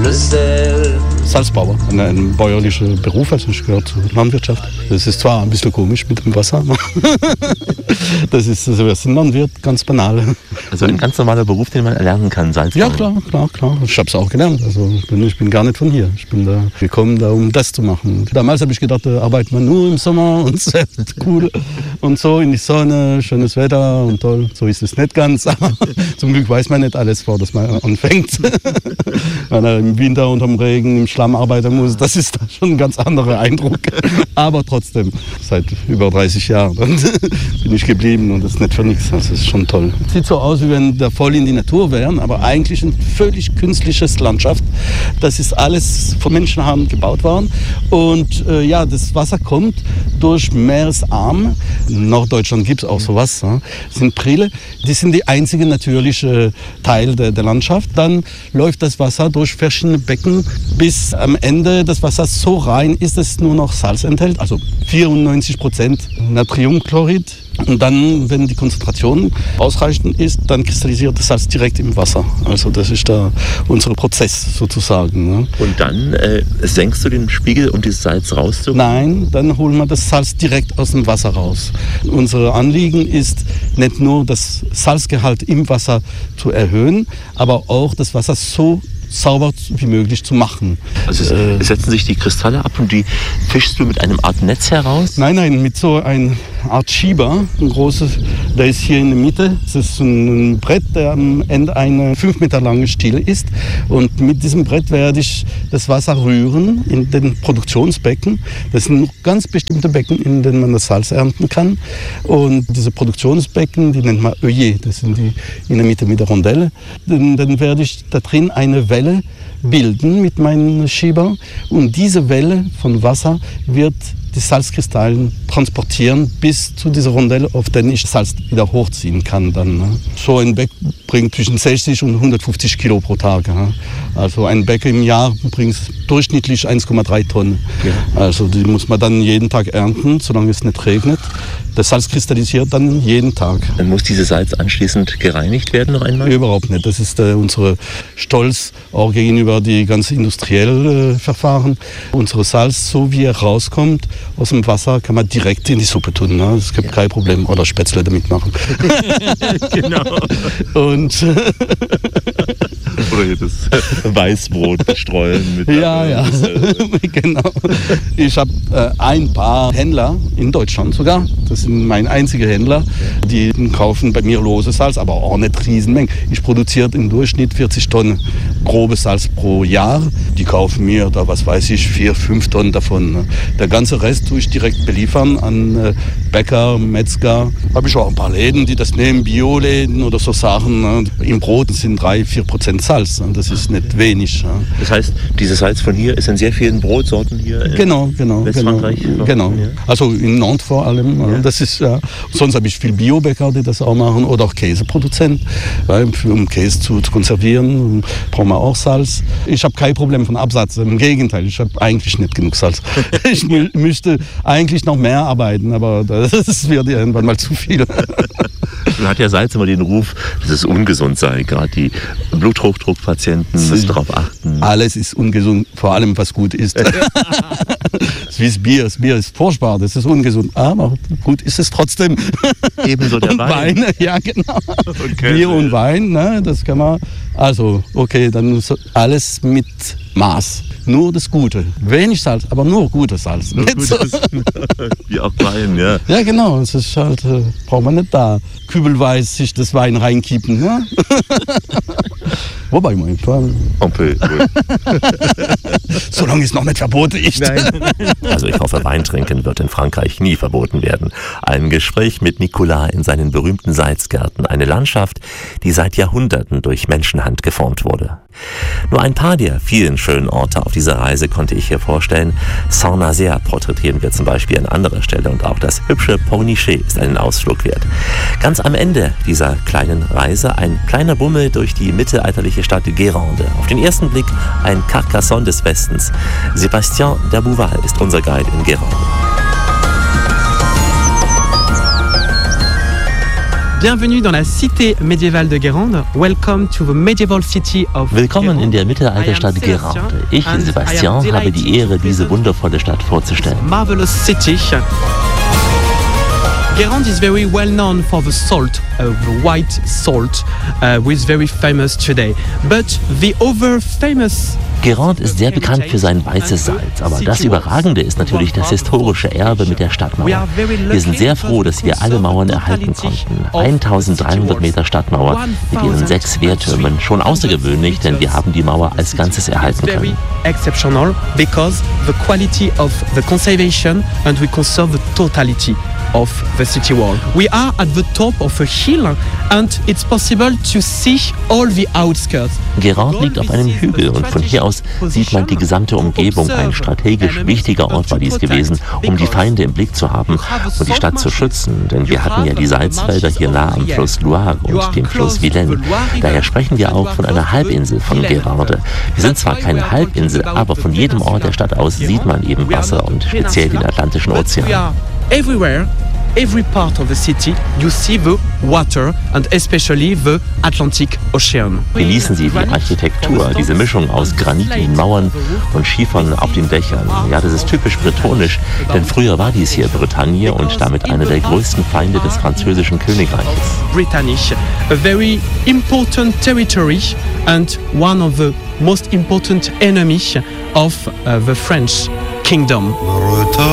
Salzbauer, ein bäuerlicher Beruf, also ich gehöre zur Landwirtschaft. Das ist zwar ein bisschen komisch mit dem Wasser, aber das ist ein Landwirt, ganz banal. Also ein ganz normaler Beruf, den man erlernen kann, Salzbau. Ja, klar. Ich habe es auch gelernt. Also ich bin gar nicht von hier. Ich bin da gekommen, um das zu machen. Damals habe ich gedacht, da arbeitet man nur im Sommer und sehr cool und so in die Sonne, schönes Wetter und toll. So ist es nicht ganz, aber zum Glück weiß man nicht alles, vor dass man anfängt. Wenn er im Winter unterm Regen im Schlamm arbeiten muss, das ist schon ein ganz anderer Eindruck. Aber trotzdem, seit über 30 Jahren bin ich geblieben und das ist nicht für nichts. Das ist schon toll. Sieht so aus, wie wenn wir voll in die Natur wären, aber eigentlich ein völlig künstliches Landschaft. Das ist alles von Menschenhand gebaut worden. Und das Wasser kommt durch Meeresarme. In Norddeutschland gibt es auch sowas. Ja. Das sind Priele. Die sind die einzige natürliche Teil der Landschaft. Dann läuft das Wasser durch verschiedene Becken, bis am Ende das Wasser so rein ist, dass es nur noch Salz enthält. Also 94% Natriumchlorid. Und dann, wenn die Konzentration ausreichend ist, dann kristallisiert das Salz direkt im Wasser. Also das ist da unser Prozess sozusagen. Ne? Und dann senkst du den Spiegel, um dieses Salz rauszuholen? Nein, dann holen wir das Salz direkt aus dem Wasser raus. Unser Anliegen ist nicht nur das Salzgehalt im Wasser zu erhöhen, aber auch das Wasser so sauber wie möglich zu machen. Also setzen sich die Kristalle ab und die fischst du mit einem Art Netz heraus? Nein, mit so einer Art Schieber, ein großes, der ist hier in der Mitte. Das ist ein Brett, der am Ende ein 5 Meter langes Stiel ist. Und mit diesem Brett werde ich das Wasser rühren in den Produktionsbecken. Das sind ganz bestimmte Becken, in denen man das Salz ernten kann. Und diese Produktionsbecken, die nennt man Œillet, das sind die in der Mitte mit der Rondelle. Dann werde ich da drin eine Welle bilden mit meinem Schieber und diese Welle von Wasser wird die Salzkristallen transportieren bis zu dieser Rondelle, auf der ich Salz wieder hochziehen kann. Dann, ne? So ein Beck bringt zwischen 60 und 150 Kilo pro Tag. Ne? Also ein Beck im Jahr bringt durchschnittlich 1,3 Tonnen. Ja. Also die muss man dann jeden Tag ernten, solange es nicht regnet. Das Salz kristallisiert dann jeden Tag. Dann muss dieses Salz anschließend gereinigt werden noch einmal? Überhaupt nicht. Das ist unser Stolz auch gegenüber die ganzen industriellen Verfahren. Unser Salz, so wie er rauskommt aus dem Wasser, kann man direkt in die Suppe tun. Ne? Es gibt kein Problem. Oder Spätzle damit machen. Genau. Und oder hier das Weißbrot bestreuen. Mit ja. Genau. Ich habe ein paar Händler in Deutschland sogar. Das sind meine einzigen Händler, die kaufen bei mir loses Salz, aber auch nicht Riesenmengen. Ich produziere im Durchschnitt 40 Tonnen grobes Salz pro Jahr. Die kaufen mir da, 4, 5 Tonnen davon. Ne? Der ganze Rest tue ich direkt beliefern an Bäcker, Metzger. Habe ich auch ein paar Läden, die das nehmen, Bioläden oder so Sachen. Ne? Im Brot sind 3-4% Salz. Ne? Das ist nicht wenig. Ne? Das heißt, dieses Salz von hier ist in sehr vielen Brotsorten hier in Westfrankreich? Genau. Also in Nantes vor allem. Ja. Das ist, sonst habe ich viel Biobäcker, die das auch machen, oder auch Käseproduzenten. Weil, um Käse zu konservieren, brauchen wir auch Salz. Ich habe kein Problem von Absatz. Im Gegenteil, ich habe eigentlich nicht genug Salz. Ich müsste eigentlich noch mehr arbeiten, aber das wird irgendwann mal zu viel. Nun hat ja Salz immer den Ruf, dass es ungesund sei. Gerade die Bluthochdruckpatienten müssen darauf achten. Alles ist ungesund, vor allem was gut ist. Wie das Bier. Das Bier ist furchtbar, das ist ungesund. Aber gut ist es trotzdem. Ebenso der Wein. Ja, genau. Okay. Bier und Wein, ne, das kann man. Also, okay, dann alles mit Maß. Nur das Gute. Wenig Salz, aber nur gutes Salz. Nur gutes, wie auch Wein, ja. Ja, genau. Es ist halt, braucht man nicht da kübelweise sich das Wein reinkippen. Ne? Wobei, mein Fall. Solange es noch nicht verboten ist. Also ich hoffe, Wein trinken wird in Frankreich nie verboten werden. Ein Gespräch mit Nicolas in seinen berühmten Salzgärten. Eine Landschaft, die seit Jahrhunderten durch Menschenhand geformt wurde. Nur ein paar der vielen schönen Orte auf dieser Reise konnte ich hier vorstellen. Saint-Nazaire porträtieren wir zum Beispiel an anderer Stelle und auch das hübsche Pornichet ist einen Ausflug wert. Ganz am Ende dieser kleinen Reise ein kleiner Bummel durch die mittelalterliche Stadt Guérande. Auf den ersten Blick ein Carcassonne des Westens. Sébastien Dabouval ist unser Guide in Guérande. Bienvenue dans la cité médiévale de Guérande. Welcome to the medieval city of Willkommen in der Mittelalterstadt Guérande. Ich, Sebastian, habe die Ehre, diese wundervolle Stadt vorzustellen. Marvelous city. Guérande is very well known for the salt, the white salt, which is very famous today. But the other famous Guérande ist sehr bekannt für sein weißes Salz, aber das Überragende ist natürlich das historische Erbe mit der Stadtmauer. Wir sind sehr froh, dass wir alle Mauern erhalten konnten. 1300 Meter Stadtmauer mit ihren 6 Wehrtürmen. Schon außergewöhnlich, denn wir haben die Mauer als Ganzes erhalten können. Exceptional because the quality of the conservation and we conserve the totality of the city wall. We are at the top of a hill and it's possible to see all the outskirts. Guérande liegt auf einem Hügel und von hier aus sieht man die gesamte Umgebung. Ein strategisch wichtiger Ort war dies gewesen, um die Feinde im Blick zu haben und die Stadt zu schützen, denn wir hatten ja die Salzfelder hier nah am Fluss Loire und dem Fluss Vilaine. Daher sprechen wir auch von einer Halbinsel von Guérande. Wir sind zwar keine Halbinsel, aber von jedem Ort der Stadt aus sieht man eben Wasser und speziell den Atlantischen Ozean. Everywhere, every part of the city, you see the water and especially the Atlantic Ocean. Genießen Sie die Architektur, diese Mischung aus granitenen Mauern und Schiefern auf den Dächern. Ja, das ist typisch bretonisch, denn früher war dies hier Bretagne und damit einer der größten Feinde des französischen Königreiches. Britannisch, a very important territory and one of the most important enemies of the French kingdom.